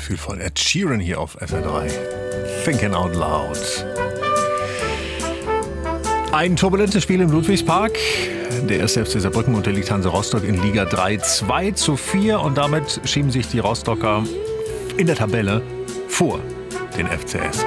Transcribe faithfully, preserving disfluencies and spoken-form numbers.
gefühlvoll. Ed Sheeran hier auf S R drei. Thinking Out Loud. Ein turbulentes Spiel im Ludwigspark. Der erste F C Saarbrücken unterliegt Hansa Rostock in Liga drei zwei zu vier und damit schieben sich die Rostocker in der Tabelle vor den F C S.